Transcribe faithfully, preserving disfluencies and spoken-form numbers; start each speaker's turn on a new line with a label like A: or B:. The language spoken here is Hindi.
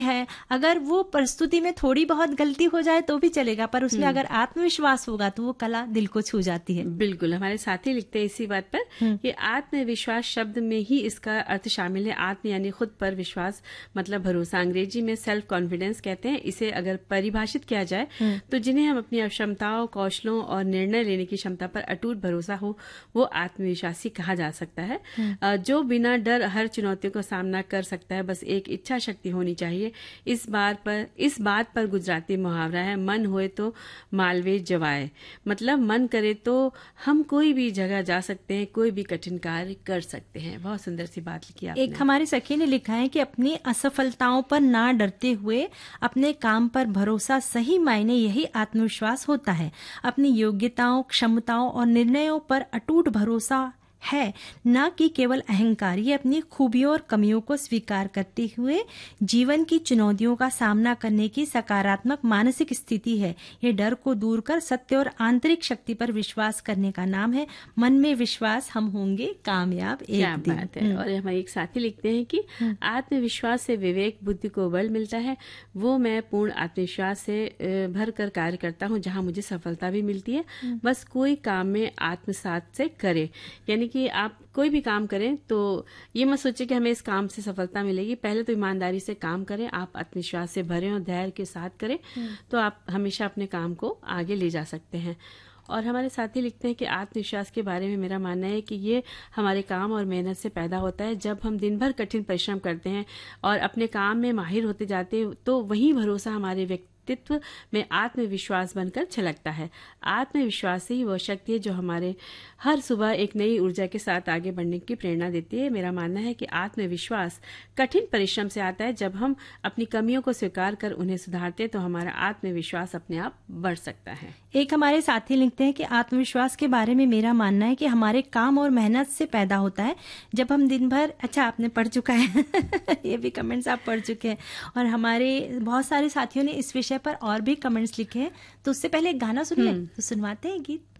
A: है, अगर वो प्रस्तुति में थोड़ी बहुत गलती हो जाए तो भी चलेगा, पर उसमें अगर आत्मविश्वास होगा तो वो कला दिल को छू जाती है।
B: बिल्कुल, हमारे साथी लिखते हैं इसी बात पर कि आत्मविश्वास शब्द में ही इसका अर्थ शामिल है। आत्म यानी खुद पर विश्वास, मतलब भरोसा, अंग्रेजी में सेल्फ कॉन्फिडेंस कहते हैं। इसे अगर परिभाषित किया जाए तो जिन्हें हम अपनी क्षमताओं, कौशलों और निर्णय लेने की क्षमता पर अटूट भरोसा हो, वो आत्मविश्वासी कहा जा सकता है। जो बिना डर हर चुनौतियों का सामना कर सकता है, बस एक इच्छा शक्ति होनी चाहिए। इस बार पर इस बात पर गुजराती मुहावरा है, मन होए तो मालवे जवाए, मतलब मन करे तो हम कोई भी जगह जा सकते हैं, कोई भी कठिन कार्य कर सकते हैं। बहुत सुंदर सी बात लिखी आपने।
A: एक हमारे सखी ने लिखा है कि अपनी असफलताओं पर ना डरते हुए अपने काम पर भरोसा, सही मायने यही आत्मविश्वास होता है। अपनी योग्यताओं, क्षमताओं और निर्णयों पर अटूट भरोसा है, न कि केवल अहंकार। ये अपनी खूबियों और कमियों को स्वीकार करते हुए जीवन की चुनौतियों का सामना करने की सकारात्मक मानसिक स्थिति है। ये डर को दूर कर सत्य और आंतरिक शक्ति पर विश्वास करने का नाम है। मन में विश्वास, हम होंगे कामयाब एक
B: क्या
A: दिन।
B: बात है। और हमारे एक साथी लिखते हैं कि आत्मविश्वास से विवेक बुद्धि को बल मिलता है। वो मैं पूर्ण आत्मविश्वास से भर कर कार्य करता हूँ, जहाँ मुझे सफलता भी मिलती है। बस कोई काम में आत्मसात से करे, यानी कि आप कोई भी काम करें तो ये मत सोचिए कि हमें इस काम से सफलता मिलेगी। पहले तो ईमानदारी से काम करें, आप आत्मविश्वास से भरें और धैर्य के साथ करें, तो आप हमेशा अपने काम को आगे ले जा सकते हैं। और हमारे साथी लिखते हैं कि आत्मविश्वास के बारे में मेरा मानना है कि ये हमारे काम और मेहनत से पैदा होता है। जब हम दिन भर कठिन परिश्रम करते हैं और अपने काम में माहिर होते जाते हैं, तो वही भरोसा हमारे व्यक्तित्व में आत्मविश्वास बनकर छलकता है। आत्मविश्वास ही वह शक्ति है जो हमारे हर सुबह एक नई ऊर्जा के साथ आगे बढ़ने की प्रेरणा देती है। मेरा मानना है कि आत्मविश्वास कठिन परिश्रम से आता है। जब हम अपनी कमियों को स्वीकार कर उन्हें सुधारते हैं तो हमारा आत्मविश्वास अपने आप बढ़ सकता है।
A: एक हमारे साथी लिखते हैं कि आत्मविश्वास के बारे में मेरा मानना है कि हमारे काम और मेहनत से पैदा होता है। जब हम दिन भर, अच्छा आपने पढ़ चुका है ये भी कमेंट्स आप पढ़ चुके हैं, और हमारे बहुत सारे साथियों ने इस विषय पर और भी कमेंट्स लिखे हैं। तो उससे पहले एक गाना सुन लें, तो सुनवाते हैं गीत।